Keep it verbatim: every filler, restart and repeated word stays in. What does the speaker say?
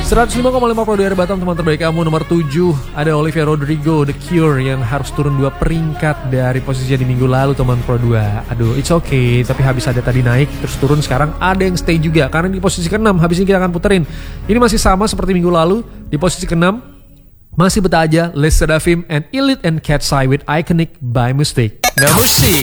seratus lima koma lima Pro di Batam, teman terbaik kamu. Nomor tujuh ada Olivia Rodrigo, The Cure, yang harus turun dua peringkat dari posisinya di minggu lalu, teman Pro dua. Aduh, it's okay, tapi habis ada tadi naik terus turun, sekarang ada yang stay juga karena di posisi keenam. Habis ini kita akan puterin. Ini masih sama seperti minggu lalu. Di posisi keenam masih betah aja, Les Seraphim and Elite and Cat's Eye with Iconic by Mistake. Number six.